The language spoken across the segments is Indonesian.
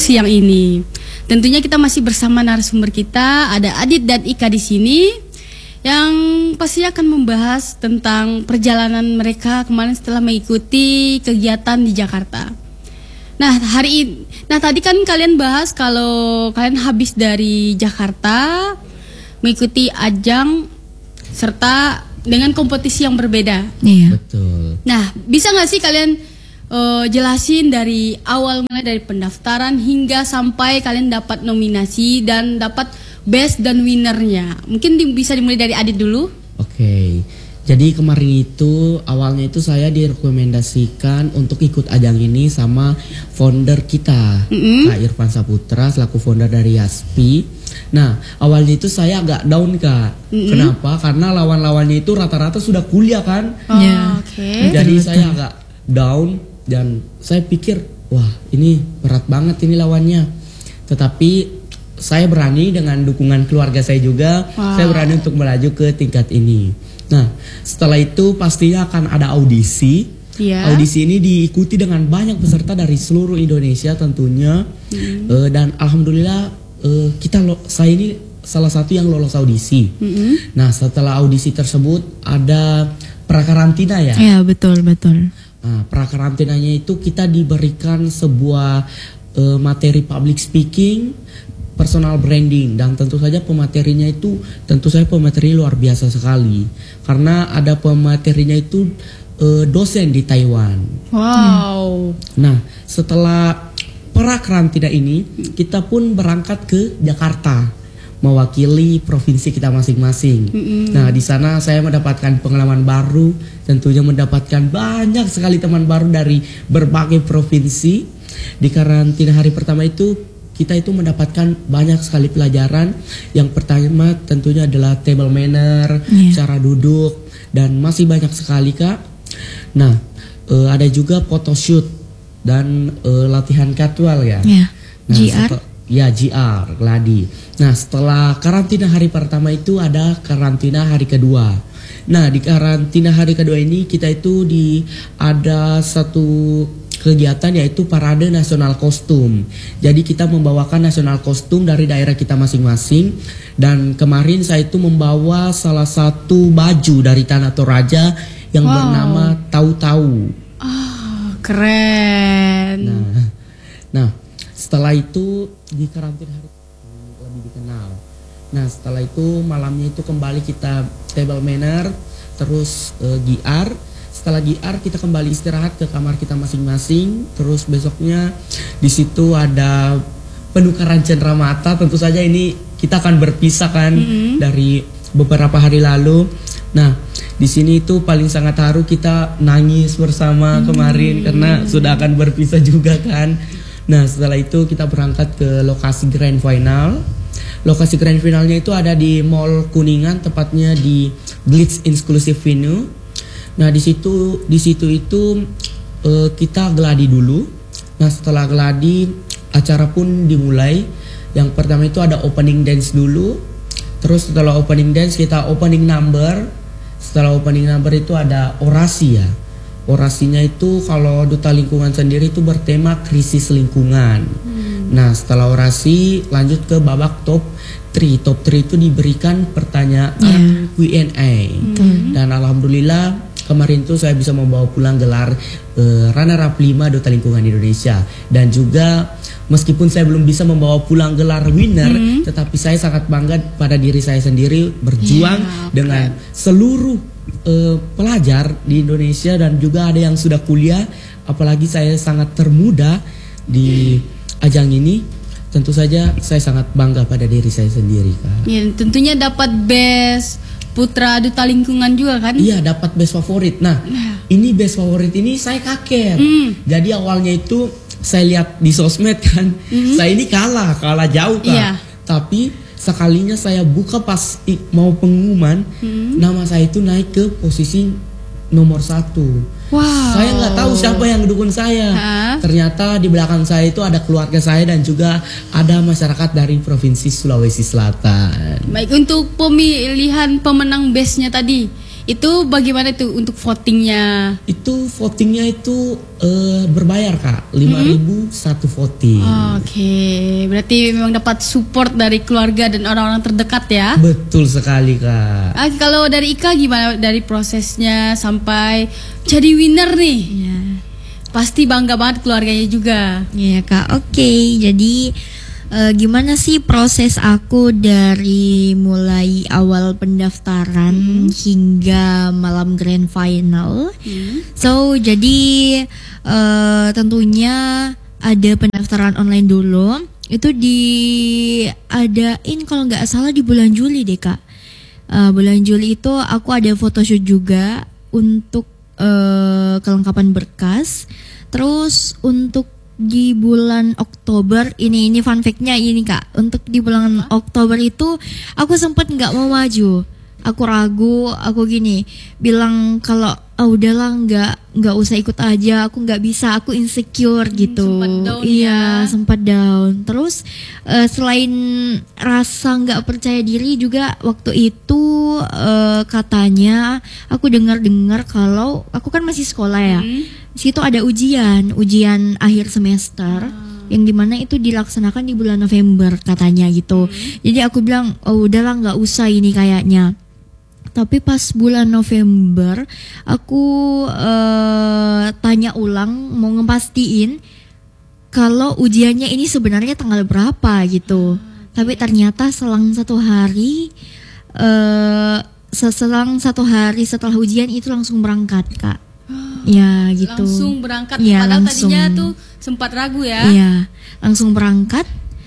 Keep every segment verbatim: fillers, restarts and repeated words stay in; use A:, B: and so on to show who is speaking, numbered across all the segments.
A: siang ini. Tentunya kita masih bersama narasumber kita, ada Adit dan Ika di sini yang pasti akan membahas tentang perjalanan mereka kemarin setelah mengikuti kegiatan di Jakarta. Nah, hari ini, nah tadi kan kalian bahas kalau kalian habis dari Jakarta mengikuti ajang serta dengan kompetisi yang berbeda.
B: Iya.
C: Betul.
A: Nah, bisa nggak sih kalian uh, jelasin dari awal mulai dari pendaftaran hingga sampai kalian dapat nominasi dan dapat best dan winnernya? Mungkin di, bisa dimulai dari Adit dulu.
C: Oke. Jadi kemarin itu awalnya itu saya direkomendasikan untuk ikut ajang ini sama founder kita, mm-hmm. Kak Irfan Saputra selaku founder dari Yaspi. Nah, awalnya itu saya agak down, Kak. Mm-hmm. Kenapa? Karena lawan-lawannya itu rata-rata sudah kuliah kan.
A: Oh, yeah. Oke. Okay.
C: Jadi betul, saya agak down dan saya pikir, wah, ini berat banget ini lawannya. Tetapi saya berani dengan dukungan keluarga saya juga, wow. Saya berani untuk melaju ke tingkat ini. Nah, setelah itu pastinya akan ada audisi. Yeah. Audisi ini diikuti dengan banyak peserta dari seluruh Indonesia tentunya. Mm. Uh, dan alhamdulillah uh, kita lo, saya ini salah satu yang lolos audisi. Mm-hmm. Nah, setelah audisi tersebut ada prakarantina ya.
B: Iya, betul betul.
C: Nah, prakarantinanya itu kita diberikan sebuah uh, materi public speaking, personal branding, dan tentu saja pematerinya itu tentu saja pemateri luar biasa sekali karena ada pematerinya itu uh, dosen di Taiwan.
A: Wow.
C: Nah, setelah prakarantina ini kita pun berangkat ke Jakarta mewakili provinsi kita masing-masing. Mm-hmm. Nah, di sana saya mendapatkan pengalaman baru, tentunya mendapatkan banyak sekali teman baru dari berbagai provinsi. Di karantina hari pertama itu kita itu mendapatkan banyak sekali pelajaran. Yang pertama tentunya adalah table manner, yeah. cara duduk, dan masih banyak sekali, Kak. Nah, uh, ada juga photoshoot dan uh, latihan casual ya.
B: Yeah.
C: Nah,
B: G R.
C: Setel, ya G R, gladi. Nah, setelah karantina hari pertama itu ada karantina hari kedua. Nah, di karantina hari kedua ini kita itu di ada satu kegiatan yaitu parade nasional kostum. Jadi kita membawakan nasional kostum dari daerah kita masing-masing. Dan kemarin saya itu membawa salah satu baju dari Tanah Toraja yang wow. bernama Tahu-Tahu.
A: Ah, keren.
C: Nah, nah, setelah itu di karantina hari lebih dikenal. Nah, setelah itu malamnya itu kembali kita table manner, terus uh, G R. Setelah G R kita kembali istirahat ke kamar kita masing-masing. Terus besoknya di situ ada penukaran cenderamata. Tentu saja ini kita akan berpisah kan mm-hmm. dari beberapa hari lalu. Nah, di sini itu paling sangat haru, kita nangis bersama mm-hmm. kemarin karena sudah akan berpisah juga kan. Nah, setelah itu kita berangkat ke lokasi grand final. Lokasi grand finalnya itu ada di Mall Kuningan, tepatnya di Glitz Inclusive Venue. Nah, di situ di situ itu uh, kita gladi dulu. Nah, setelah gladi acara pun dimulai. Yang pertama itu ada opening dance dulu. Terus setelah opening dance kita opening number. Setelah opening number itu ada orasi ya. Orasinya itu kalau Duta Lingkungan sendiri itu bertema krisis lingkungan. Hmm. Nah, setelah orasi lanjut ke babak top tiga. Top tiga itu diberikan pertanyaan yeah. Q and A. Hmm. Dan alhamdulillah kemarin itu saya bisa membawa pulang gelar uh, runner up lima Duta Lingkungan Indonesia. Dan juga meskipun saya belum bisa membawa pulang gelar winner, mm-hmm. tetapi saya sangat bangga pada diri saya sendiri berjuang yeah, dengan okay. seluruh uh, pelajar di Indonesia dan juga ada yang sudah kuliah. Apalagi saya sangat termuda di ajang ini. Tentu saja saya sangat bangga pada diri saya sendiri, Kak.
A: Ya, tentunya dapat best Putra Duta Lingkungan juga kan?
C: Iya, dapat best favorit. Nah, ini best favorit ini saya kaget. Mm. Jadi awalnya itu saya lihat di sosmed kan, mm-hmm. saya ini kalah, kalah jauh Kak. Iya. Tapi sekalinya saya buka pas mau pengumuman, mm-hmm. nama saya itu naik ke posisi nomor satu.
A: Wow.
C: Saya nggak tahu siapa yang dukung saya. Ha? Ternyata di belakang saya itu ada keluarga saya dan juga ada masyarakat dari Provinsi Sulawesi Selatan.
A: Baik, untuk pemilihan pemenang bestnya tadi, Itu bagaimana tuh untuk votingnya?
C: Itu votingnya itu uh, berbayar Kak, lima ribu satu voting.
A: Oke, berarti memang dapat support dari keluarga dan orang-orang terdekat ya?
C: Betul sekali Kak.
A: Ah, kalau dari Ika gimana dari prosesnya sampai jadi winner nih?
B: Ya.
A: Pasti bangga banget keluarganya juga.
B: Iya Kak, oke. Jadi uh, gimana sih proses aku dari mulai awal pendaftaran
A: Hmm.
B: hingga malam grand final?
A: Hmm.
B: So jadi uh, tentunya ada pendaftaran online dulu. Itu diadain kalau nggak salah di bulan Juli deh Kak. Uh, bulan Juli itu aku ada photoshoot juga untuk uh, kelengkapan berkas. Terus untuk di bulan Oktober ini ini fun fact-nya ini Kak. Untuk di bulan Oktober itu aku sempat nggak mau maju. Aku ragu, aku gini bilang kalau ah udahlah nggak nggak usah ikut aja, aku nggak bisa, aku insecure gitu.
A: sempat down
B: Iya,
A: ya.
B: sempat down. Terus eh, selain rasa nggak percaya diri juga waktu itu eh, katanya aku dengar-dengar kalau aku kan masih sekolah ya.
A: Hmm.
B: Di situ ada ujian, ujian akhir semester. Yang dimana itu dilaksanakan di bulan November katanya gitu. Jadi aku bilang oh udahlah nggak usah ini kayaknya. Tapi pas bulan November aku uh, tanya ulang mau ngepastiin kalau ujiannya ini sebenarnya tanggal berapa gitu. Tapi ternyata selang satu hari uh, seselang satu hari setelah ujian itu langsung berangkat Kak. Ya gitu.
A: Langsung berangkat.
B: Ya,
A: Padahal
B: langsung.
A: tadinya tuh sempat ragu ya.
B: Iya, langsung berangkat.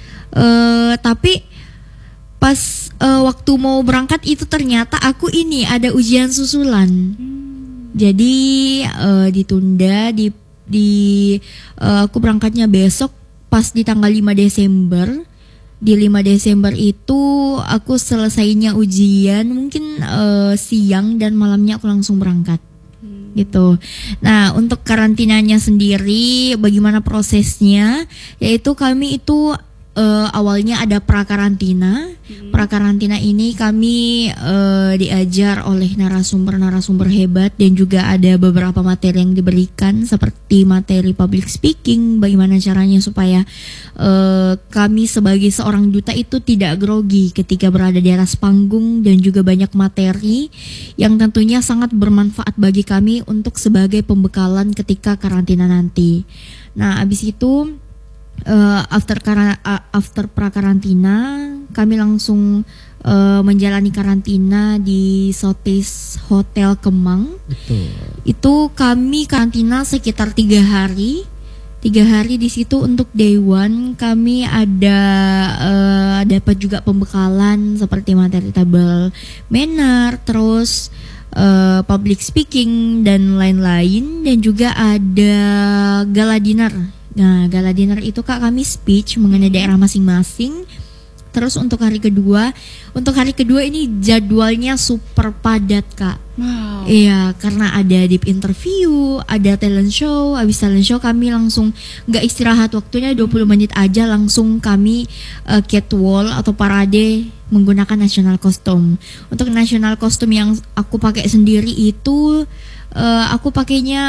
B: Uh, tapi pas uh, waktu mau berangkat itu ternyata aku ini ada ujian susulan.
A: Hmm.
B: Jadi uh, ditunda di di uh, aku berangkatnya besok pas di tanggal lima Desember. Di lima Desember itu aku selesainya ujian mungkin uh, siang dan malamnya aku langsung berangkat. Gitu. Nah, untuk karantinanya sendiri bagaimana prosesnya? Yaitu kami itu uh, awalnya ada prakarantina. Hmm. Prakarantina ini kami uh, diajar oleh narasumber-narasumber hebat dan juga ada beberapa materi yang diberikan seperti materi public speaking, bagaimana caranya supaya uh, kami sebagai seorang duta itu tidak grogi ketika berada di atas panggung, dan juga banyak materi yang tentunya sangat bermanfaat bagi kami untuk sebagai pembekalan ketika karantina nanti. Nah, abis itu uh, after kara- uh, after prakarantina kami langsung uh, menjalani karantina di Sotis Hotel Kemang.
C: Betul.
B: Itu kami karantina sekitar tiga hari. Tiga hari di situ untuk day one kami ada uh, dapat juga pembekalan seperti materi table manner, terus uh, public speaking dan lain-lain, dan juga ada gala dinner. Nah, gala dinner itu Kak kami speech mengenai daerah masing-masing. Terus untuk hari kedua, untuk hari kedua ini jadwalnya super padat Kak.
A: Wow.
B: Iya, karena ada deep interview, ada talent show. Habis talent show kami langsung nggak istirahat, waktunya dua puluh menit aja langsung kami uh, catwalk atau parade menggunakan national costume. Untuk national costume yang aku pakai sendiri itu uh, aku pakainya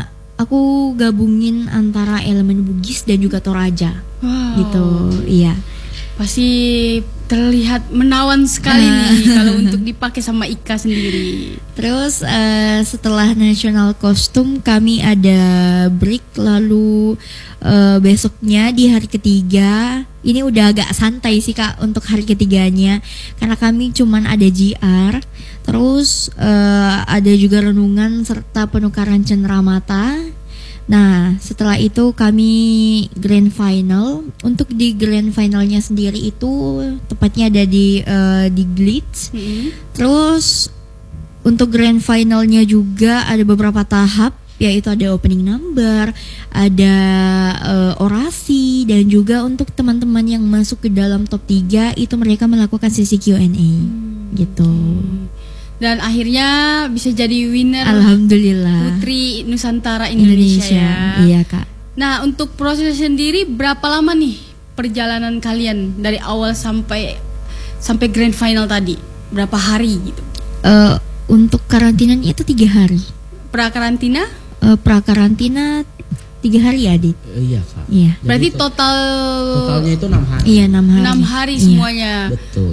B: aku gabungin antara elemen Bugis dan juga Toraja.
A: Wow.
B: Gitu. Iya.
A: Pasti terlihat menawan sekali nih kalau untuk dipakai sama Ika sendiri.
B: Terus uh, setelah national costume kami ada break, lalu uh, besoknya di hari ketiga ini udah agak santai sih Kak untuk hari ketiganya, karena kami cuman ada G R, terus uh, ada juga renungan serta penukaran cenderamata. Nah, setelah itu kami grand final. Untuk di grand finalnya sendiri itu tepatnya ada di uh, di Glitz.
A: Hmm.
B: Terus untuk grand finalnya juga ada beberapa tahap, yaitu ada opening number, ada uh, orasi, dan juga untuk teman-teman yang masuk ke dalam top tiga itu mereka melakukan sesi Q and A. Hmm. Gitu.
A: Dan akhirnya bisa jadi winner
B: Alhamdulillah.
A: Putri Nusantara Indonesia,
B: Indonesia.
A: ya.
B: Iya Kak.
A: Nah, untuk proses sendiri berapa lama nih perjalanan kalian dari awal sampai sampai grand final tadi? Berapa hari gitu?
B: Uh, untuk karantinanya itu tiga hari.
A: Pra karantina?
B: Uh, pra karantina tiga hari ya, Adit?
C: Eh, iya kak.
B: Iya.
C: Jadi
A: Berarti
C: to-
A: total
C: totalnya itu enam hari.
B: Iya enam hari.
A: enam hari
B: Iya.
A: semuanya.
C: Betul.